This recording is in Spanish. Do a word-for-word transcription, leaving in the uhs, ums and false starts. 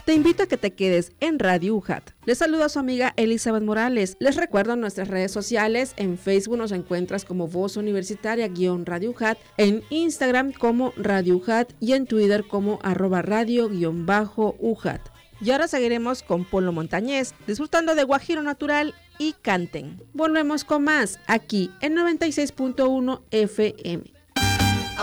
te invito a que te quedes en Radio U J A T. Les saluda a su amiga Elizabeth Morales. Les recuerdo nuestras redes sociales. En Facebook nos encuentras como Voz Universitaria-Radio U J A T, en Instagram como Radio U J A T y en Twitter como arroba radio-U J A T. Y ahora seguiremos con Polo Montañés, disfrutando de Guajiro Natural y Canten. Volvemos con más aquí en noventa y seis punto uno F M.